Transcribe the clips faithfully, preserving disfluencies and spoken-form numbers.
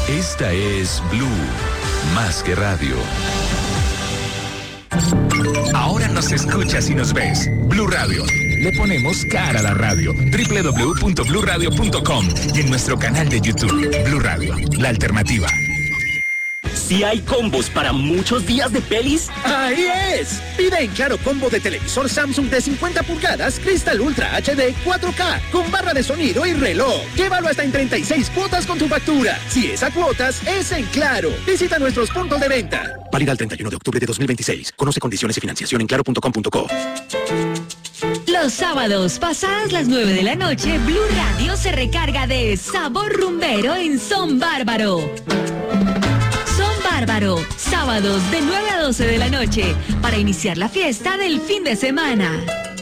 Esta es Blue, más que radio. Ahora nos escuchas y nos ves. Blue Radio. Le ponemos cara a la radio. doble u doble u doble u punto blue radio punto com y en nuestro canal de YouTube. Blue Radio, la alternativa. ¿Sí hay combos para muchos días de pelis? ¡Ahí es! Pide en Claro combo de televisor Samsung de cincuenta pulgadas, Cristal Ultra H D cuatro K, con barra de sonido y reloj. Llévalo hasta en treinta y seis cuotas con tu factura. Si es a cuotas, es en Claro. Visita nuestros puntos de venta. Válida el treinta y uno de octubre de dos mil veintiséis. Conoce condiciones y financiación en claro punto com punto co. Los sábados, pasadas las nueve de la noche, Blue Radio se recarga de sabor rumbero en Son Bárbaro. Bárbaro, sábados de nueve a doce de la noche, para iniciar la fiesta del fin de semana.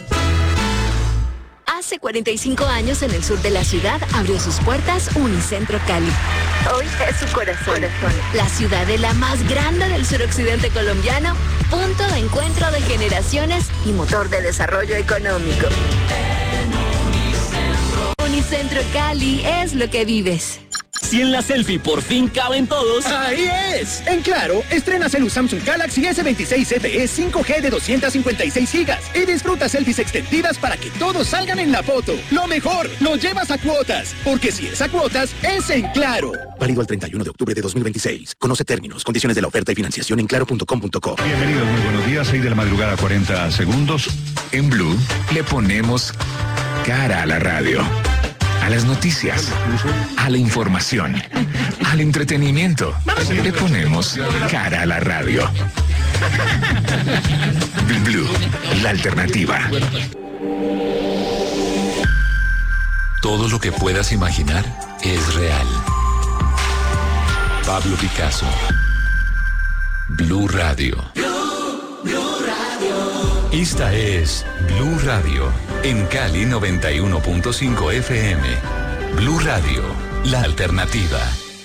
Hace cuarenta y cinco años en el sur de la ciudad abrió sus puertas Unicentro Cali. Hoy es su corazón. La ciudad de la más grande del suroccidente colombiano, punto de encuentro de generaciones y motor de desarrollo económico. Unicentro Cali es lo que vives. Si en la selfie por fin caben todos. ¡Ahí es! En Claro, estrenas el Samsung Galaxy S veintiséis F E cinco G de doscientos cincuenta y seis gigas y disfruta selfies extendidas para que todos salgan en la foto. Lo mejor, lo llevas a cuotas, porque si es a cuotas, es en Claro. Válido al treinta y uno de octubre de dos mil veintiséis. Conoce términos, condiciones de la oferta y financiación en claro punto com punto co. Bienvenidos, muy buenos días. seis de la madrugada, cuarenta segundos. En Blue le ponemos cara a la radio. A las noticias, a la información, al entretenimiento. Le ponemos cara a la radio. Blue, la alternativa. Todo lo que puedas imaginar es real. Pablo Picasso. Blue Radio. Blue, Blue Radio. Esta es Blue Radio. En Cali noventa y uno punto cinco F M. Blue Radio, la alternativa.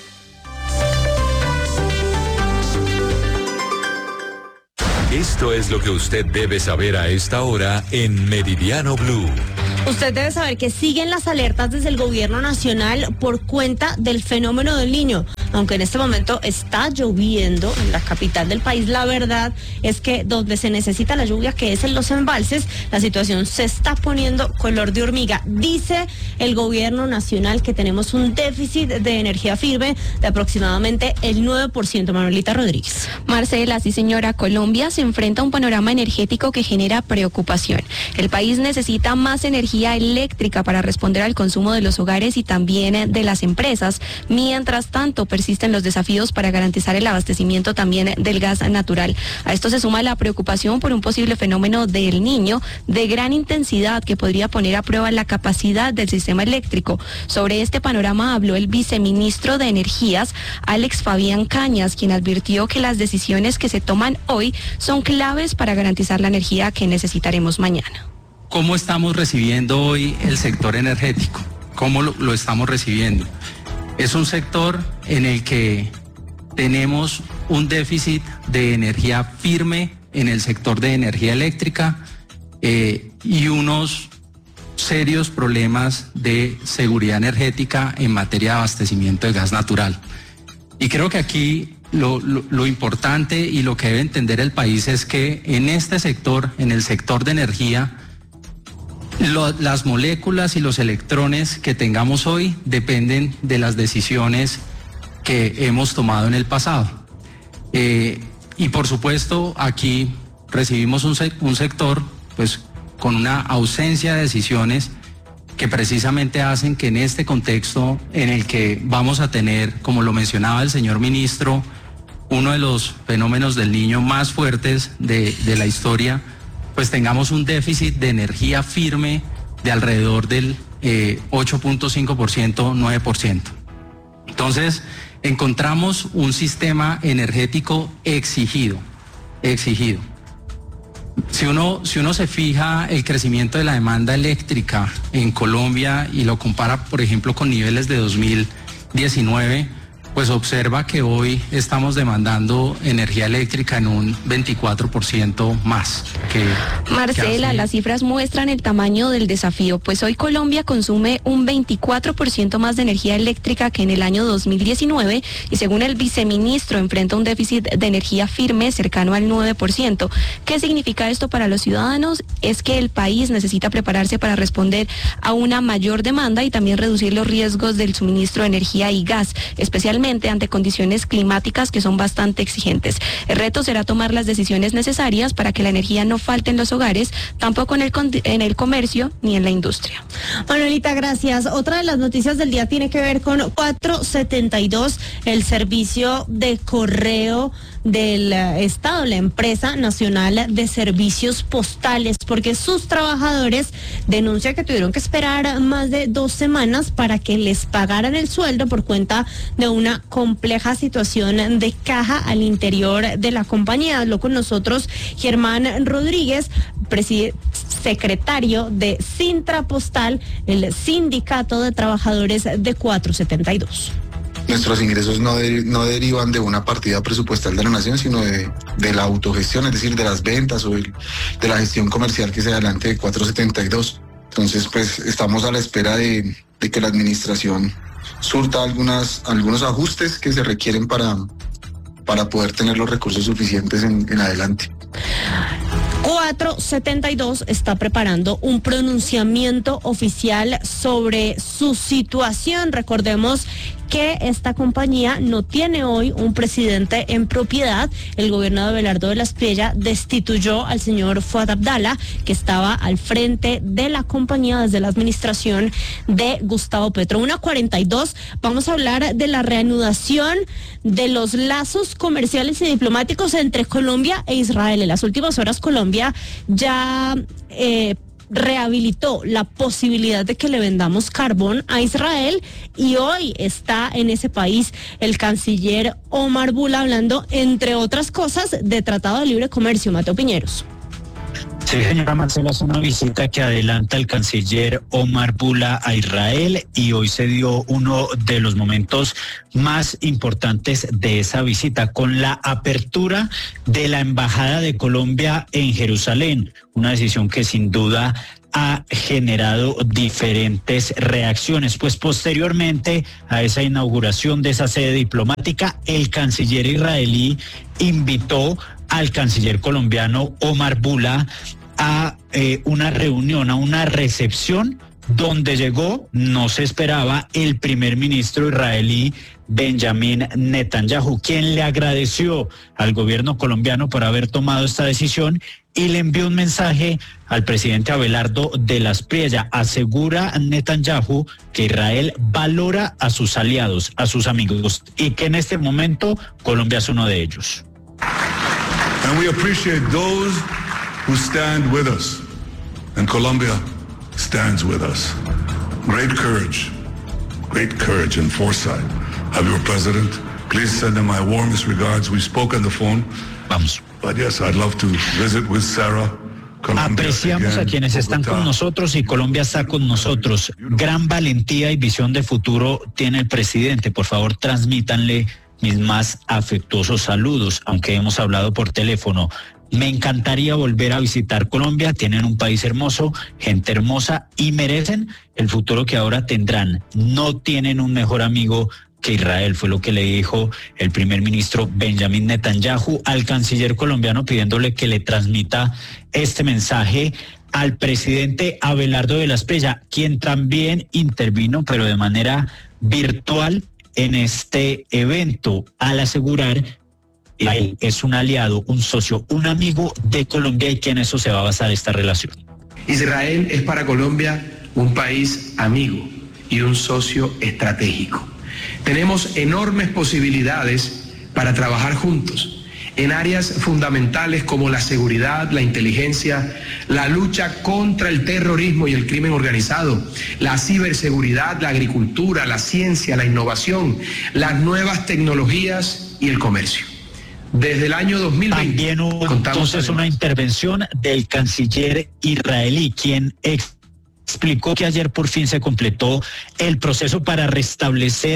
Esto es lo que usted debe saber a esta hora en Meridiano Blue. Usted debe saber que siguen las alertas desde el gobierno nacional por cuenta del fenómeno del Niño. Aunque en este momento está lloviendo en la capital del país, la verdad es que donde se necesita la lluvia, que es en los embalses, la situación se está poniendo color de hormiga. Dice el gobierno nacional que tenemos un déficit de energía firme de aproximadamente el nueve por ciento. Manuelita Rodríguez. Marcela, sí señora, Colombia se enfrenta a un panorama energético que genera preocupación. El país necesita más energía eléctrica para responder al consumo de los hogares y también de las empresas. Mientras tanto, persisten los desafíos para garantizar el abastecimiento también del gas natural. A esto se suma la preocupación por un posible fenómeno del Niño de gran intensidad que podría poner a prueba la capacidad del sistema eléctrico. Sobre este panorama habló el viceministro de Energías, Alex Fabián Cañas, quien advirtió que las decisiones que se toman hoy son claves para garantizar la energía que necesitaremos mañana. ¿Cómo estamos recibiendo hoy el sector energético? ¿Cómo lo, lo estamos recibiendo? Es un sector en el que tenemos un déficit de energía firme en el sector de energía eléctrica eh, y unos serios problemas de seguridad energética en materia de abastecimiento de gas natural. Y creo que aquí lo, lo, lo importante y lo que debe entender el país es que en este sector, en el sector de energía, Lo, las moléculas y los electrones que tengamos hoy dependen de las decisiones que hemos tomado en el pasado. Eh, y por supuesto, aquí recibimos un, sec, un sector pues, con una ausencia de decisiones que precisamente hacen que en este contexto en el que vamos a tener, como lo mencionaba el señor ministro, uno de los fenómenos del Niño más fuertes de, de la historia, pues tengamos un déficit de energía firme de alrededor del eh, ocho punto cinco por ciento, nueve por ciento. Entonces, encontramos un sistema energético exigido, exigido. Si uno, si uno se fija el crecimiento de la demanda eléctrica en Colombia y lo compara, por ejemplo, con niveles de dos mil diecinueve, pues observa que hoy estamos demandando energía eléctrica en un veinticuatro por ciento más que... Marcela, que hace... las cifras muestran el tamaño del desafío, pues hoy Colombia consume un veinticuatro por ciento más de energía eléctrica que en el año dos mil diecinueve y según el viceministro enfrenta un déficit de energía firme cercano al nueve por ciento. ¿Qué significa esto para los ciudadanos? Es que el país necesita prepararse para responder a una mayor demanda y también reducir los riesgos del suministro de energía y gas, especialmente ante condiciones climáticas que son bastante exigentes. El reto será tomar las decisiones necesarias para que la energía no falte en los hogares, tampoco en el, en el comercio ni en la industria. Manuelita, gracias. Otra de las noticias del día tiene que ver con cuatrocientos setenta y dos, el servicio de correo del Estado, la empresa nacional de servicios postales, porque sus trabajadores denuncian que tuvieron que esperar más de dos semanas para que les pagaran el sueldo por cuenta de una compleja situación de caja al interior de la compañía. Habló con nosotros Germán Rodríguez, secretario de Sintra Postal, el sindicato de trabajadores de cuatrocientos setenta y dos. Nuestros ingresos no, de, no derivan de una partida presupuestal de la nación, sino de, de la autogestión, es decir, de las ventas o el, de la gestión comercial que se adelante de cuatrocientos setenta y dos. Entonces, pues estamos a la espera de, de que la administración surta algunas, algunos ajustes que se requieren para, para poder tener los recursos suficientes en, en adelante. cuatrocientos setenta y dos está preparando un pronunciamiento oficial sobre su situación. Recordemos que esta compañía no tiene hoy un presidente en propiedad. El gobierno de Abelardo de la Espriella destituyó al señor Fuad Abdala, que estaba al frente de la compañía desde la administración de Gustavo Petro. una cuarenta y dos, vamos a hablar de la reanudación de los lazos comerciales y diplomáticos entre Colombia e Israel. En las últimas horas Colombia ya eh, rehabilitó la posibilidad de que le vendamos carbón a Israel y hoy está en ese país el canciller Omar Bula hablando, entre otras cosas, de Tratado de Libre Comercio. Mateo Piñeros. Sí, señora Marcela, es una visita que adelanta el canciller Omar Bula a Israel y hoy se dio uno de los momentos más importantes de esa visita con la apertura de la Embajada de Colombia en Jerusalén, una decisión que sin duda ha generado diferentes reacciones, pues posteriormente a esa inauguración de esa sede diplomática, el canciller israelí invitó al canciller colombiano Omar Bula a eh, una reunión, a una recepción donde llegó, no se esperaba, el primer ministro israelí Benjamin Netanyahu, quien le agradeció al gobierno colombiano por haber tomado esta decisión y le envió un mensaje al presidente Abelardo de la Espriella. Asegura Netanyahu que Israel valora a sus aliados, a sus amigos, y que en este momento Colombia es uno de ellos. And we appreciate those who stand with us, and Colombia stands with us. Great courage, great courage and foresight of your president. Please send him my warmest regards. We spoke on the phone. Vamos. But yes, I'd love to visit with Sarah. Colombia Apreciamos again, a quienes están Bogotá. con nosotros y Colombia está con nosotros. Gran valentía y visión de futuro tiene el presidente. Por favor, transmítanle mis más afectuosos saludos, aunque hemos hablado por teléfono. Me encantaría volver a visitar Colombia. Tienen un país hermoso, gente hermosa y merecen el futuro que ahora tendrán. No tienen un mejor amigo que Israel, fue lo que le dijo el primer ministro Benjamin Netanyahu al canciller colombiano, pidiéndole que le transmita este mensaje al presidente Abelardo de la Espriella, quien también intervino, pero de manera virtual, en este evento, al asegurar que él es un aliado, un socio, un amigo de Colombia y que en eso se va a basar esta relación. Israel es para Colombia un país amigo y un socio estratégico. Tenemos enormes posibilidades para trabajar juntos en áreas fundamentales como la seguridad, la inteligencia, la lucha contra el terrorismo y el crimen organizado, la ciberseguridad, la agricultura, la ciencia, la innovación, las nuevas tecnologías y el comercio. Desde el año dos mil veinte también hubo entonces una intervención del canciller israelí, quien ex explicó que ayer por fin se completó el proceso para restablecer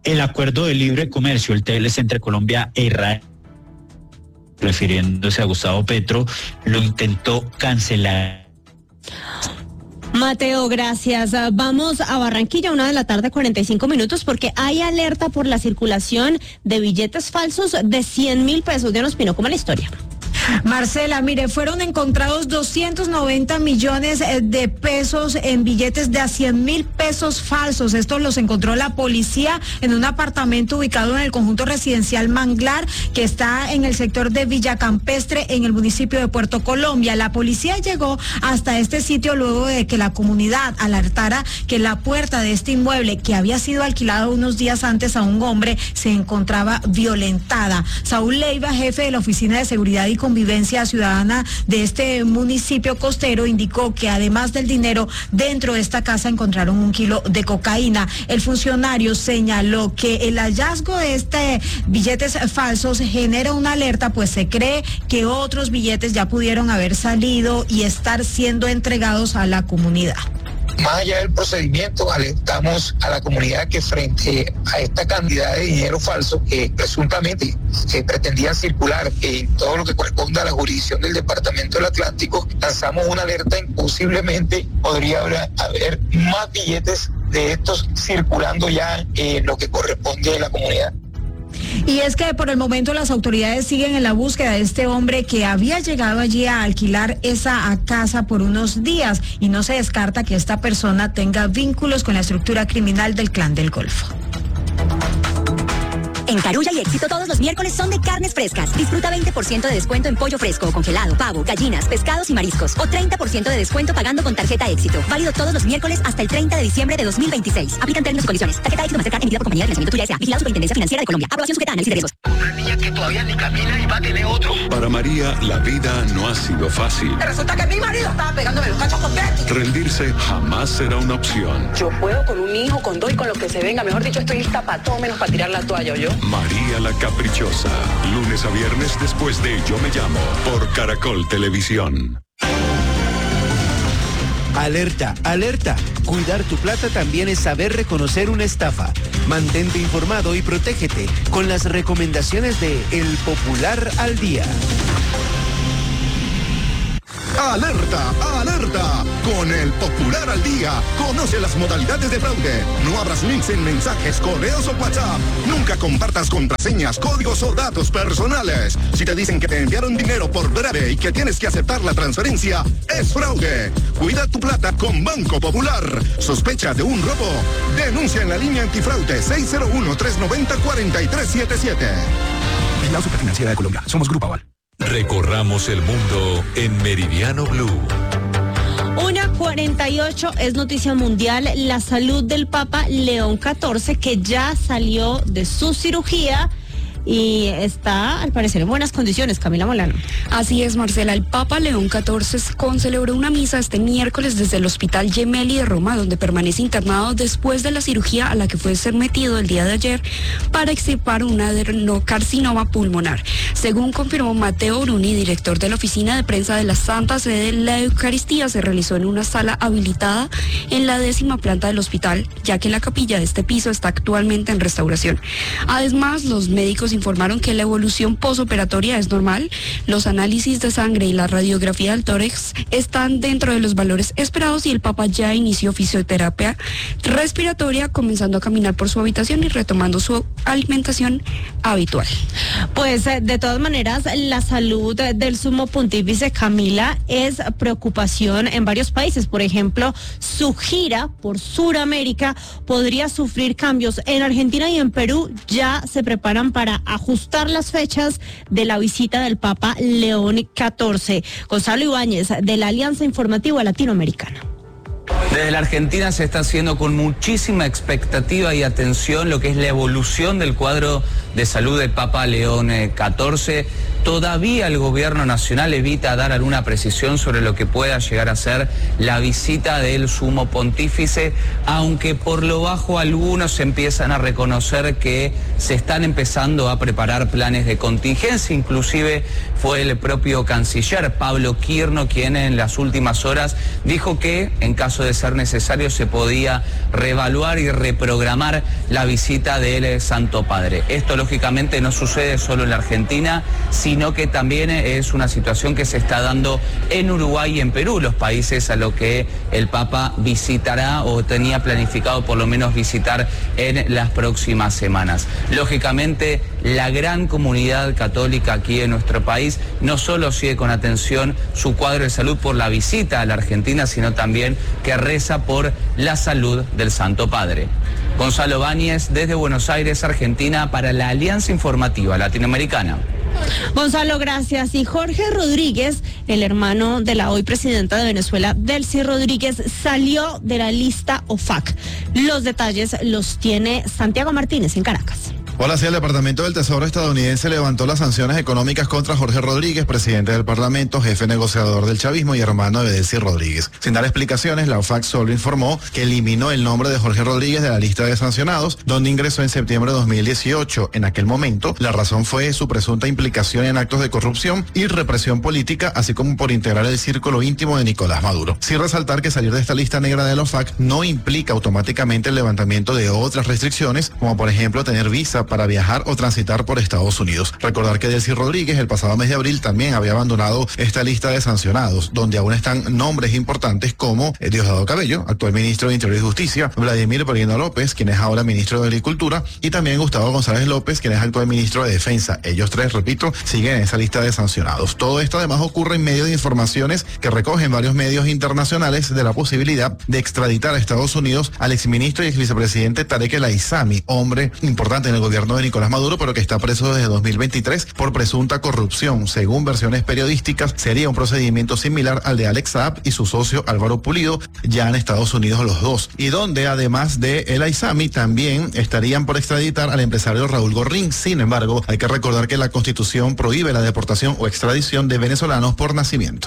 El acuerdo de libre comercio, el T L C entre Colombia e Israel, refiriéndose a Gustavo Petro, lo intentó cancelar. Mateo, gracias. Vamos a Barranquilla, una de la tarde, cuarenta y cinco minutos, porque hay alerta por la circulación de billetes falsos de cien mil pesos. Diana Ospino, ¿cómo es la historia? Marcela, mire, fueron encontrados doscientos noventa millones de pesos en billetes de a cien mil pesos falsos. Estos los encontró la policía en un apartamento ubicado en el conjunto residencial Manglar, que está en el sector de Villa Campestre, en el municipio de Puerto Colombia. La policía llegó hasta este sitio luego de que la comunidad alertara que la puerta de este inmueble, que había sido alquilado unos días antes a un hombre, se encontraba violentada. Saúl Leiva, jefe de la Oficina de Seguridad y Convivencia Ciudadana de este municipio costero, indicó que además del dinero, dentro de esta casa encontraron un kilo de cocaína. El funcionario señaló que el hallazgo de este billetes falsos genera una alerta, pues se cree que otros billetes ya pudieron haber salido y estar siendo entregados a la comunidad. Más allá del procedimiento, alertamos a la comunidad que frente a esta cantidad de dinero falso que presuntamente se pretendía circular en todo lo que corresponde a la jurisdicción del Departamento del Atlántico, lanzamos una alerta en posiblemente podría haber más billetes de estos circulando ya en lo que corresponde a la comunidad. Y es que por el momento las autoridades siguen en la búsqueda de este hombre que había llegado allí a alquilar esa casa por unos días, y no se descarta que esta persona tenga vínculos con la estructura criminal del Clan del Golfo. En Carulla y Éxito todos los miércoles son de carnes frescas. Disfruta veinte por ciento de descuento en pollo fresco o congelado, pavo, gallinas, pescados y mariscos. O treinta por ciento de descuento pagando con tarjeta Éxito. Válido todos los miércoles hasta el treinta de diciembre de dos mil veintiséis. Aplican términos y condiciones. Tarjeta Éxito Mastercard emitida por Compañía de Financiamiento Tuya S A. Vigilado Superintendencia Financiera de Colombia. Aprobación sujeta a análisis de riesgos. Una niña que todavía ni camina y va a tener otro. Para María, la vida no ha sido fácil. Resulta que mi marido estaba pegándome los cachos con Betty. Rendirse jamás será una opción. Yo puedo con un hijo, con dos y con lo que se venga. Mejor dicho, estoy lista para todo menos para tirar la toalla, ¿yo? María la Caprichosa, lunes a viernes después de Yo Me Llamo, por Caracol Televisión. Alerta, alerta. Cuidar tu plata también es saber reconocer una estafa. Mantente informado y protégete con las recomendaciones de El Popular al Día. ¡Alerta! ¡Alerta! Con El Popular al Día, conoce las modalidades de fraude. No abras links en mensajes, correos o WhatsApp. Nunca compartas contraseñas, códigos o datos personales. Si te dicen que te enviaron dinero por breve y que tienes que aceptar la transferencia, es fraude. Cuida tu plata con Banco Popular. ¿Sospecha de un robo? Denuncia en la línea antifraude seis cero uno, tres nueve cero, cuatro tres siete siete. La Superfinanciera de Colombia. Somos Grupo Aval. Recorramos el mundo en Meridiano Blue. Una cuarenta y ocho es noticia mundial, la salud del Papa León catorce, que ya salió de su cirugía y está, al parecer, en buenas condiciones. Camila Molano. Así es, Marcela. El Papa León catorce concelebró una misa este miércoles desde el Hospital Gemelli de Roma, donde permanece internado después de la cirugía a la que fue sometido el día de ayer para extirpar un adenocarcinoma pulmonar. Según confirmó Mateo Bruni, director de la oficina de prensa de la Santa Sede, la Eucaristía se realizó en una sala habilitada en la décima planta del hospital, ya que la capilla de este piso está actualmente en restauración. Además, los médicos informaron que la evolución posoperatoria es normal, los análisis de sangre y la radiografía del tórax están dentro de los valores esperados y el Papa ya inició fisioterapia respiratoria, comenzando a caminar por su habitación y retomando su alimentación habitual. Pues de todas maneras, la salud del sumo pontífice, Camila, es preocupación en varios países. Por ejemplo, su gira por Sudamérica podría sufrir cambios. En Argentina y en Perú ya se preparan para ajustar las fechas de la visita del Papa León catorce. Gonzalo Ibáñez, de la Alianza Informativa Latinoamericana. Desde la Argentina se está haciendo con muchísima expectativa y atención lo que es la evolución del cuadro de salud del Papa León catorce. Todavía el gobierno nacional evita dar alguna precisión sobre lo que pueda llegar a ser la visita del sumo pontífice, aunque por lo bajo algunos empiezan a reconocer que se están empezando a preparar planes de contingencia. Inclusive fue el propio canciller Pablo Quirno quien en las últimas horas dijo que en caso de ser necesario se podía reevaluar y reprogramar la visita del Santo Padre. Esto lógicamente no sucede solo en la Argentina, sino que también es una situación que se está dando en Uruguay y en Perú, los países a los que el Papa visitará o tenía planificado por lo menos visitar en las próximas semanas. Lógicamente, la gran comunidad católica aquí en nuestro país no solo sigue con atención su cuadro de salud por la visita a la Argentina, sino también que reza por la salud del Santo Padre. Gonzalo Báñez, desde Buenos Aires, Argentina, para la Alianza Informativa Latinoamericana. Gonzalo, gracias. Y Jorge Rodríguez, el hermano de la hoy presidenta de Venezuela, Delcy Rodríguez, salió de la lista O F A C. Los detalles los tiene Santiago Martínez en Caracas. Hola, sí, el Departamento del Tesoro estadounidense levantó las sanciones económicas contra Jorge Rodríguez, presidente del Parlamento, jefe negociador del chavismo y hermano de Delcy Rodríguez. Sin dar explicaciones, la O F A C solo informó que eliminó el nombre de Jorge Rodríguez de la lista de sancionados, donde ingresó en septiembre de dos mil dieciocho. En aquel momento, la razón fue su presunta implicación en actos de corrupción y represión política, así como por integrar el círculo íntimo de Nicolás Maduro. Sin resaltar que salir de esta lista negra de la O F A C no implica automáticamente el levantamiento de otras restricciones, como por ejemplo tener visa para viajar o transitar por Estados Unidos. Recordar que Delcy Rodríguez el pasado mes de abril también había abandonado esta lista de sancionados, donde aún están nombres importantes como Diosdado Cabello, actual ministro de Interior y Justicia, Vladimir Perino López, quien es ahora ministro de Agricultura, y también Gustavo González López, quien es actual ministro de Defensa. Ellos tres, repito, siguen en esa lista de sancionados. Todo esto además ocurre en medio de informaciones que recogen varios medios internacionales de la posibilidad de extraditar a Estados Unidos al exministro y exvicepresidente Tarek El Aissami, hombre importante en el gobierno de Nicolás Maduro, pero que está preso desde dos mil veintitrés por presunta corrupción. Según versiones periodísticas, sería un procedimiento similar al de Alex Saab y su socio Álvaro Pulido, ya en Estados Unidos los dos, y donde además de El Aissami también estarían por extraditar al empresario Raúl Gorrín. Sin embargo, hay que recordar que la Constitución prohíbe la deportación o extradición de venezolanos por nacimiento.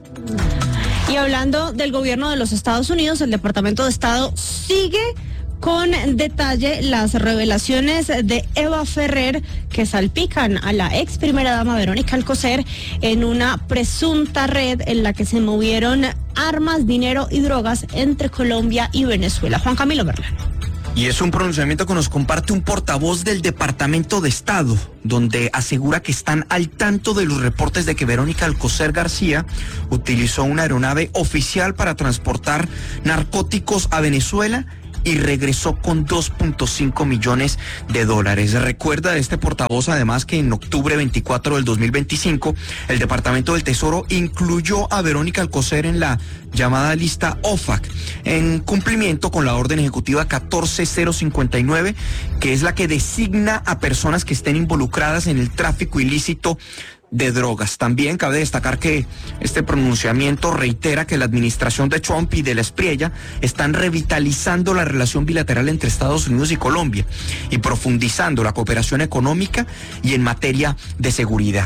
Y hablando del gobierno de los Estados Unidos, el Departamento de Estado sigue con detalle las revelaciones de Eva Ferrer que salpican a la ex primera dama Verónica Alcocer en una presunta red en la que se movieron armas, dinero y drogas entre Colombia y Venezuela. Juan Camilo Berlán. Y es un pronunciamiento que nos comparte un portavoz del Departamento de Estado, donde asegura que están al tanto de los reportes de que Verónica Alcocer García utilizó una aeronave oficial para transportar narcóticos a Venezuela y regresó con dos punto cinco millones de dólares. Recuerda de este portavoz además que en octubre veinticuatro del dos mil veinticinco el Departamento del Tesoro incluyó a Verónica Alcocer en la llamada lista O F A C en cumplimiento con la orden ejecutiva catorce mil cincuenta y nueve, que es la que designa a personas que estén involucradas en el tráfico ilícito de drogas. También cabe destacar que este pronunciamiento reitera que la administración de Trump y de la Espriella están revitalizando la relación bilateral entre Estados Unidos y Colombia y profundizando la cooperación económica y en materia de seguridad.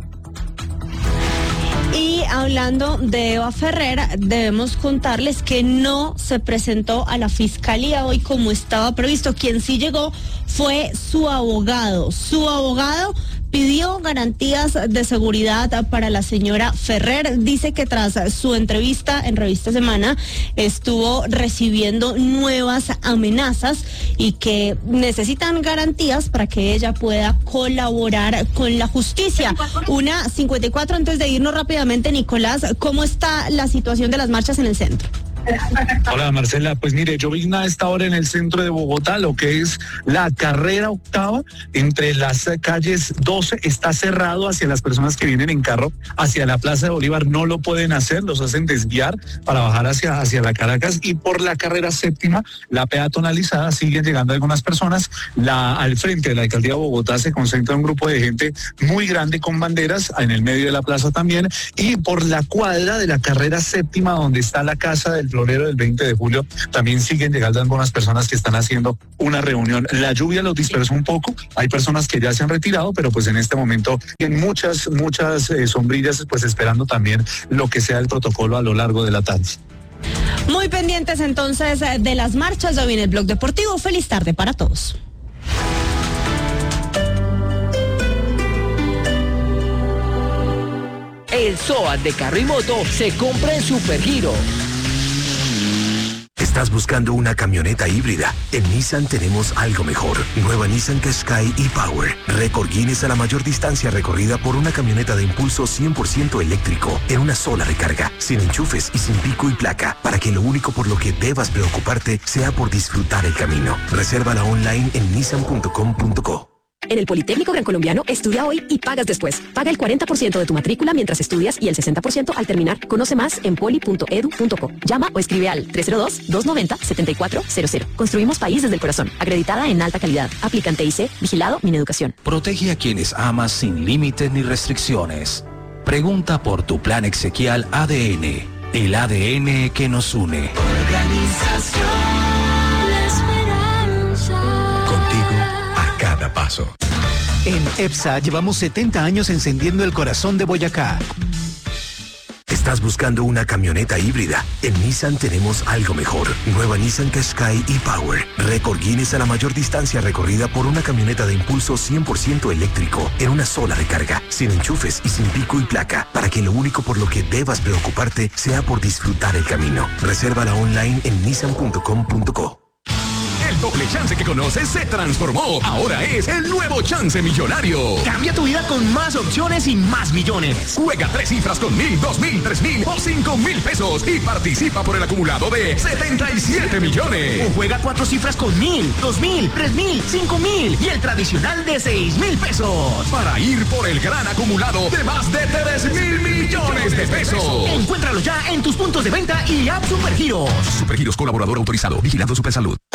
Y hablando de Eva Ferrer, debemos contarles que no se presentó a la fiscalía hoy como estaba previsto. Quien sí llegó fue su abogado. Su abogado pidió garantías de seguridad para la señora Ferrer. Dice que tras su entrevista en Revista Semana estuvo recibiendo nuevas amenazas y que necesitan garantías para que ella pueda colaborar con la justicia. Una cincuenta y cuatro, antes de irnos rápidamente, Nicolás, ¿cómo está la situación de las marchas en el centro? Hola Marcela, pues mire, yo vine a esta hora en el centro de Bogotá, lo que es la carrera octava entre las calles doce, está cerrado hacia las personas que vienen en carro, hacia la Plaza de Bolívar no lo pueden hacer, los hacen desviar para bajar hacia, hacia la Caracas, y por la carrera séptima, la peatonalizada, siguen llegando algunas personas. La, al frente de la alcaldía de Bogotá se concentra un grupo de gente muy grande con banderas, en el medio de la plaza también, y por la cuadra de la carrera séptima, donde está la casa del Florero del veinte de julio, también siguen llegando algunas personas que están haciendo una reunión. La lluvia los dispersó un poco, hay personas que ya se han retirado, pero pues en este momento en muchas, muchas eh, sombrillas, pues esperando también lo que sea el protocolo a lo largo de la tarde. Muy pendientes entonces de las marchas. Ya viene el Blog Deportivo. Feliz tarde para todos. El SOAT de carro y moto se compra en Supergiro. ¿Estás buscando una camioneta híbrida? En Nissan tenemos algo mejor. Nueva Nissan Qashqai e-Power. Récord Guinness a la mayor distancia recorrida por una camioneta de impulso cien por ciento eléctrico en una sola recarga, sin enchufes y sin pico y placa, para que lo único por lo que debas preocuparte sea por disfrutar el camino. Resérvala online en nissan punto com punto co. En el Politécnico Gran Colombiano, estudia hoy y pagas después. Paga el cuarenta por ciento de tu matrícula mientras estudias y el sesenta por ciento al terminar. Conoce más en poli punto edu punto co. Llama o escribe al tres cero dos, dos nueve cero, siete cuatro cero cero. Construimos país desde el corazón. Acreditada en alta calidad. Aplican T I C. Vigilado Mineducación. Protege a quienes amas sin límites ni restricciones. Pregunta por tu plan exequial A D N. El A D N que nos une. Organización La Esperanza. Contigo a cada paso. En EPSA llevamos setenta años encendiendo el corazón de Boyacá. ¿Estás buscando una camioneta híbrida? En Nissan tenemos algo mejor. Nueva Nissan Qashqai e-Power. Récord Guinness a la mayor distancia recorrida por una camioneta de impulso cien por ciento eléctrico en una sola recarga, sin enchufes y sin pico y placa, para que lo único por lo que debas preocuparte sea por disfrutar el camino. Resérvala online en nissan punto com punto co. El doble chance que conoces se transformó. Ahora es el nuevo chance millonario. Cambia tu vida con más opciones y más millones. Juega tres cifras con mil, dos mil, tres mil o cinco mil pesos y participa por el acumulado de setenta y siete millones. O juega cuatro cifras con mil, dos mil, tres mil, cinco mil y el tradicional de seis mil pesos. Para ir por el gran acumulado de más de tres mil millones de pesos. Encuéntralo ya en tus puntos de venta y app Supergiros. Supergiros, colaborador autorizado. Vigilando Supersalud.